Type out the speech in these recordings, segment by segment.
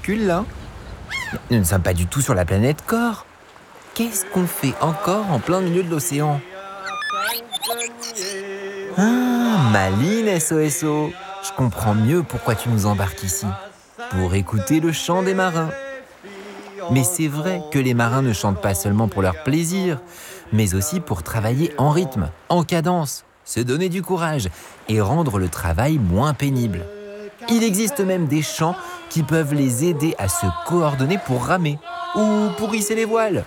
bouscule là? Nous ne sommes pas du tout sur la planète Corps. Qu'est-ce qu'on fait encore en plein milieu de l'océan? Ah, Maline SOSO, je comprends mieux pourquoi tu nous embarques ici. Pour écouter le chant des marins. Mais c'est vrai que les marins ne chantent pas seulement pour leur plaisir, mais aussi pour travailler en rythme, en cadence, se donner du courage et rendre le travail moins pénible. Il existe même des chants qui peuvent les aider à se coordonner pour ramer ou pour hisser les voiles.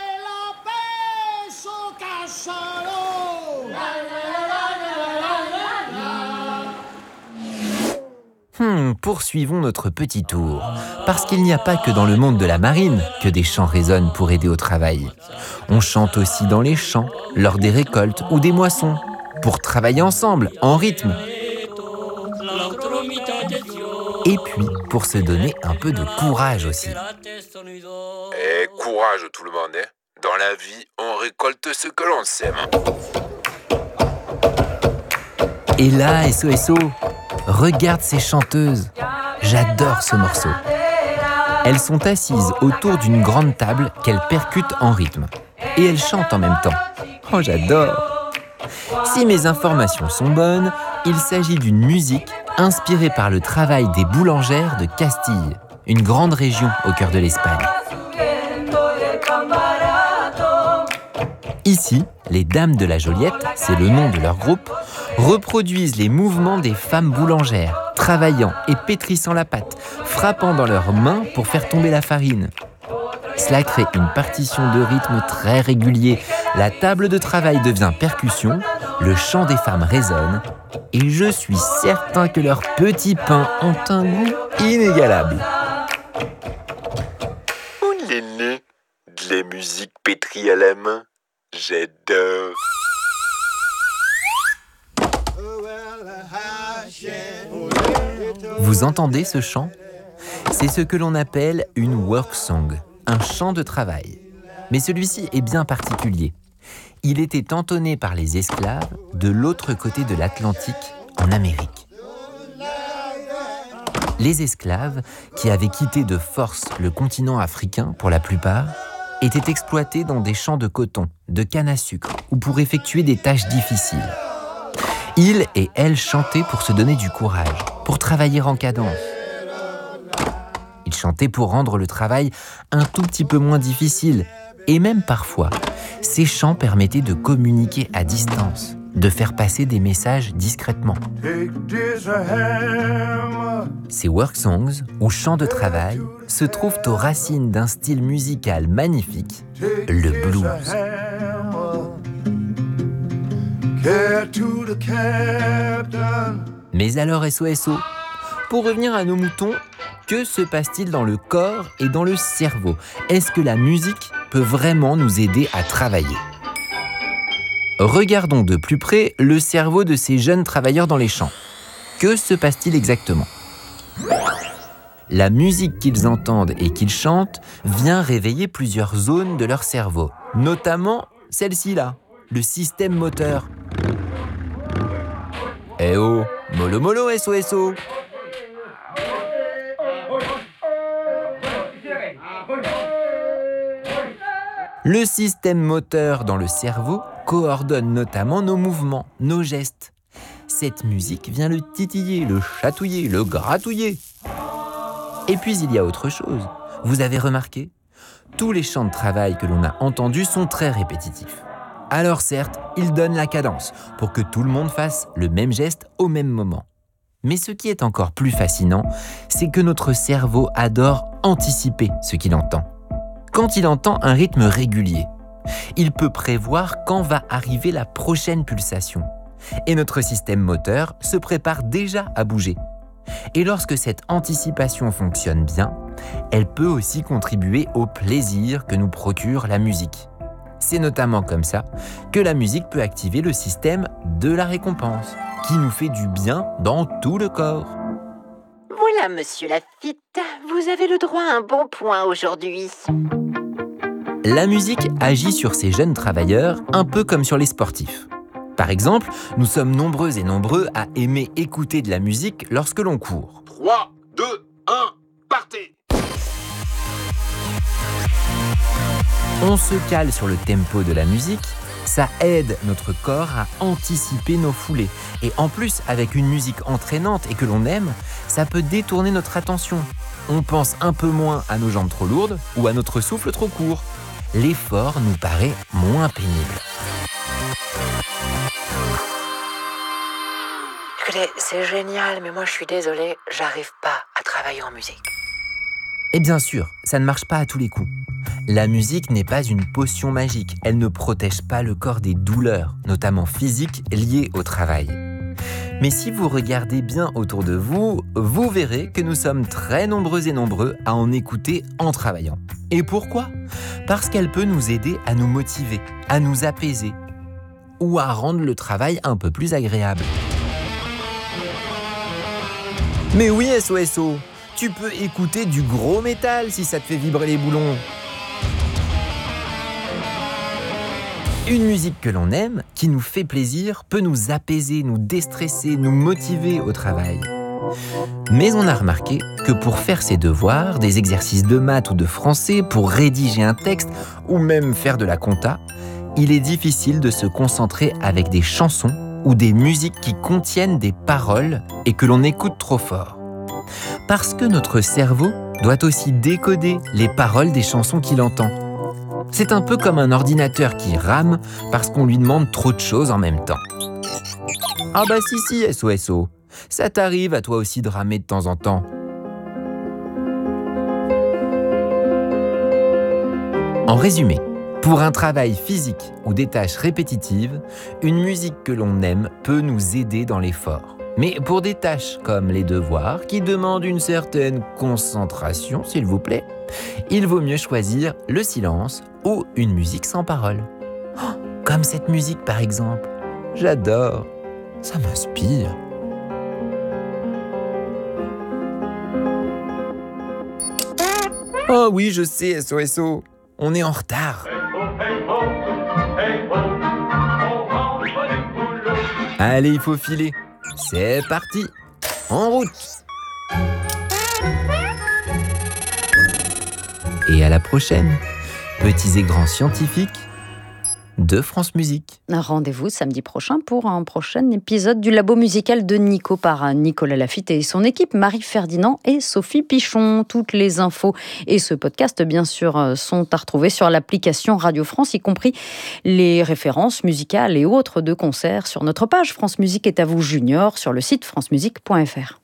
Poursuivons notre petit tour, parce qu'il n'y a pas que dans le monde de la marine que des chants résonnent pour aider au travail. On chante aussi dans les champs, lors des récoltes ou des moissons, pour travailler ensemble, en rythme. Et puis, pour se donner un peu de courage aussi. Courage tout le monde, hein. Dans la vie, on récolte ce que l'on sème. Et là, SOSO, regarde ces chanteuses. J'adore ce morceau. Elles sont assises autour d'une grande table qu'elles percutent en rythme. Et elles chantent en même temps. Oh, j'adore! Si mes informations sont bonnes, il s'agit d'une musique inspirée par le travail des boulangères de Castille, une grande région au cœur de l'Espagne. Ici, les Dames de la Joliette, c'est le nom de leur groupe, reproduisent les mouvements des femmes boulangères, travaillant et pétrissant la pâte, frappant dans leurs mains pour faire tomber la farine. Cela crée une partition de rythme très régulier. La table de travail devient percussion, le chant des femmes résonne, et je suis certain que leurs petits pains ont un goût inégalable. On est né de la musique pétrie à la main. J'adore. Vous entendez ce chant? C'est ce que l'on appelle une work song, un chant de travail. Mais celui-ci est bien particulier. Il était entonné par les esclaves de l'autre côté de l'Atlantique, en Amérique. Les esclaves, qui avaient quitté de force le continent africain pour la plupart, étaient exploités dans des champs de coton, de canne à sucre ou pour effectuer des tâches difficiles. Ils et elles chantaient pour se donner du courage, pour travailler en cadence. Ils chantaient pour rendre le travail un tout petit peu moins difficile. Et même parfois, ces chants permettaient de communiquer à distance, de faire passer des messages discrètement. Ces work songs, ou chants de travail, se trouvent aux racines d'un style musical magnifique, le blues. Mais alors SOSO, pour revenir à nos moutons, que se passe-t-il dans le corps et dans le cerveau? Est-ce que la musique peut vraiment nous aider à travailler? Regardons de plus près le cerveau de ces jeunes travailleurs dans les champs. Que se passe-t-il exactement? La musique qu'ils entendent et qu'ils chantent vient réveiller plusieurs zones de leur cerveau, notamment celle-ci là, le système moteur. Eh oh, mollo mollo SOSO! Le système moteur dans le cerveau coordonne notamment nos mouvements, nos gestes. Cette musique vient le titiller, le chatouiller, le gratouiller. Et puis il y a autre chose. Vous avez remarqué? Tous les chants de travail que l'on a entendus sont très répétitifs. Alors certes, ils donnent la cadence pour que tout le monde fasse le même geste au même moment. Mais ce qui est encore plus fascinant, c'est que notre cerveau adore anticiper ce qu'il entend. Quand il entend un rythme régulier, il peut prévoir quand va arriver la prochaine pulsation. Et notre système moteur se prépare déjà à bouger. Et lorsque cette anticipation fonctionne bien, elle peut aussi contribuer au plaisir que nous procure la musique. C'est notamment comme ça que la musique peut activer le système de la récompense, qui nous fait du bien dans tout le corps. Voilà, monsieur Lafitte, vous avez le droit à un bon point aujourd'hui. La musique agit sur ces jeunes travailleurs un peu comme sur les sportifs. Par exemple, nous sommes nombreux et nombreux à aimer écouter de la musique lorsque l'on court. 3, 2, 1, partez! On se cale sur le tempo de la musique, ça aide notre corps à anticiper nos foulées. Et en plus, avec une musique entraînante et que l'on aime, ça peut détourner notre attention. On pense un peu moins à nos jambes trop lourdes ou à notre souffle trop court. L'effort nous paraît moins pénible. Écoutez, c'est génial, mais moi je suis désolée, j'arrive pas à travailler en musique. Et bien sûr, ça ne marche pas à tous les coups. La musique n'est pas une potion magique, elle ne protège pas le corps des douleurs, notamment physiques, liées au travail. Mais si vous regardez bien autour de vous, vous verrez que nous sommes très nombreux et nombreux à en écouter en travaillant. Et pourquoi ? Parce qu'elle peut nous aider à nous motiver, à nous apaiser, ou à rendre le travail un peu plus agréable. Mais oui, SOSO, tu peux écouter du gros métal si ça te fait vibrer les boulons. Une musique que l'on aime, qui nous fait plaisir, peut nous apaiser, nous déstresser, nous motiver au travail. Mais on a remarqué que pour faire ses devoirs, des exercices de maths ou de français, pour rédiger un texte ou même faire de la compta, il est difficile de se concentrer avec des chansons ou des musiques qui contiennent des paroles et que l'on écoute trop fort. Parce que notre cerveau doit aussi décoder les paroles des chansons qu'il entend. C'est un peu comme un ordinateur qui rame parce qu'on lui demande trop de choses en même temps. Ah bah si, SOSO, ça t'arrive à toi aussi de ramer de temps en temps. En résumé, pour un travail physique ou des tâches répétitives, une musique que l'on aime peut nous aider dans l'effort. Mais pour des tâches comme les devoirs, qui demandent une certaine concentration, s'il vous plaît, il vaut mieux choisir le silence ou une musique sans parole. Oh, comme cette musique par exemple. J'adore, ça m'inspire. Oh oui, je sais, SOSO, on est en retard. Allez, il faut filer. C'est parti, en route. Et à la prochaine, petits et grands scientifiques de France Musique. Rendez-vous samedi prochain pour un prochain épisode du Labo musical de Nico par Nicolas Laffitte et son équipe, Marie Ferdinand et Sophie Pichon. Toutes les infos et ce podcast, bien sûr, sont à retrouver sur l'application Radio France, y compris les références musicales et autres de concerts sur notre page France Musique est à vous Junior sur le site francemusique.fr.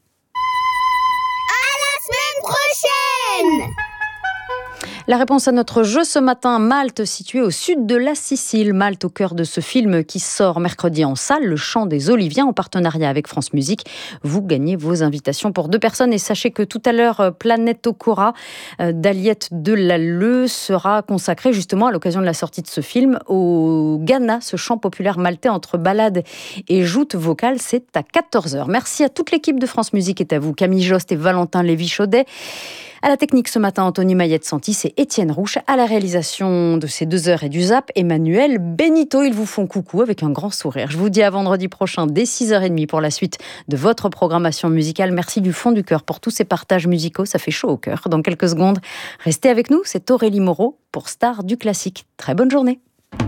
À la semaine prochaine! La réponse à notre jeu ce matin, Malte, située au sud de la Sicile. Malte au cœur de ce film qui sort mercredi en salle, Le Chant des Oliviens, en partenariat avec France Musique. Vous gagnez vos invitations pour 2 personnes et sachez que tout à l'heure, Planète Okora d'Aliette Delalleux sera consacrée justement à l'occasion de la sortie de ce film au Ghana, ce chant populaire maltais entre ballade et joute vocale. C'est à 14h. Merci à toute l'équipe de France Musique est à vous, Camille Jost et Valentin Lévy-Chaudet. À la technique ce matin, Anthony Maillette-Santis et Étienne Rouche. À la réalisation de ces 2 heures et du Zap, Emmanuel Benito. Ils vous font coucou avec un grand sourire. Je vous dis à vendredi prochain dès 6h30 pour la suite de votre programmation musicale. Merci du fond du cœur pour tous ces partages musicaux. Ça fait chaud au cœur. Dans quelques secondes, restez avec nous. C'est Aurélie Moreau pour Star du Classique. Très bonne journée.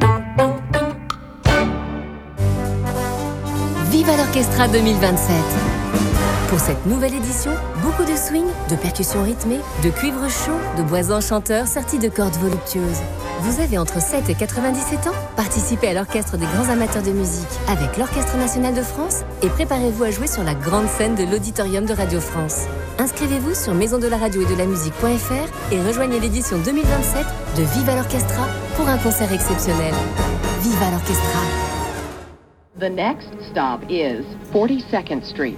Viva l'Orchestra 2027. Pour cette nouvelle édition, beaucoup de swing, de percussions rythmées, de cuivre chaud, de bois enchanteurs sertis de cordes voluptueuses. Vous avez entre 7 et 97 ans? Participez à l'orchestre des grands amateurs de musique avec l'Orchestre national de France et préparez-vous à jouer sur la grande scène de l'Auditorium de Radio France. Inscrivez-vous sur maisondelaradio-et-de-la-musique.fr et rejoignez l'édition 2027 de Viva l'Orchestra pour un concert exceptionnel. Viva l'Orchestra! The next stop is 42nd Street.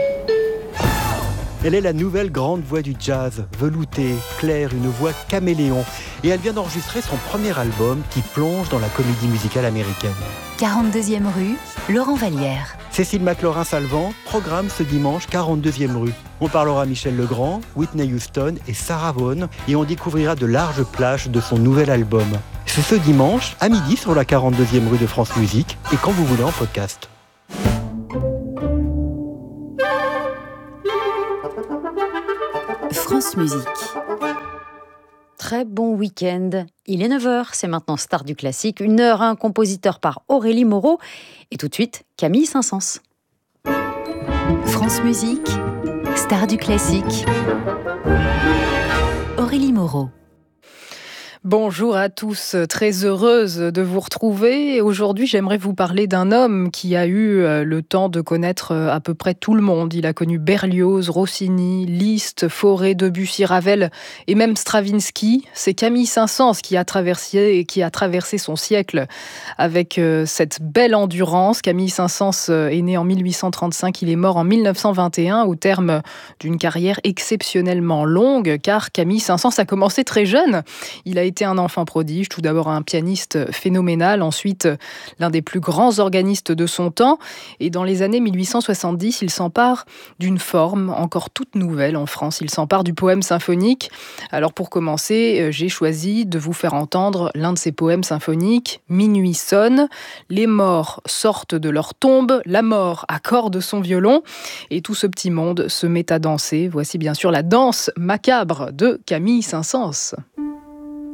Elle est la nouvelle grande voix du jazz, veloutée, claire, une voix caméléon. Et elle vient d'enregistrer son premier album qui plonge dans la comédie musicale américaine. 42e rue, Laurent Vallière. Cécile McLaurin-Salvant programme ce dimanche 42e rue. On parlera Michel Legrand, Whitney Houston et Sarah Vaughan et on découvrira de larges plages de son nouvel album. C'est ce dimanche à midi sur la 42e rue de France Musique et quand vous voulez en podcast. France Musique. très bon week-end. Il est 9h, c'est maintenant Star du classique. 1 heure, un compositeur par Aurélie Moreau. Et tout de suite, Camille Saint-Saëns. France Musique, Star du classique. Aurélie Moreau. Bonjour à tous, très heureuse de vous retrouver. Aujourd'hui, j'aimerais vous parler d'un homme qui a eu le temps de connaître à peu près tout le monde. Il a connu Berlioz, Rossini, Liszt, Fauré, Debussy, Ravel et même Stravinsky. C'est Camille Saint-Saëns qui a traversé son siècle avec cette belle endurance. Camille Saint-Saëns est né en 1835, il est mort en 1921 au terme d'une carrière exceptionnellement longue, car Camille Saint-Saëns a commencé très jeune. Il a été un enfant prodige, tout d'abord un pianiste phénoménal, ensuite l'un des plus grands organistes de son temps. Et dans les années 1870, il s'empare d'une forme encore toute nouvelle en France. Il s'empare du poème symphonique. Alors pour commencer, j'ai choisi de vous faire entendre l'un de ses poèmes symphoniques. Minuit sonne, les morts sortent de leur tombe, la mort accorde son violon et tout ce petit monde se met à danser. Voici bien sûr la danse macabre de Camille Saint-Saëns.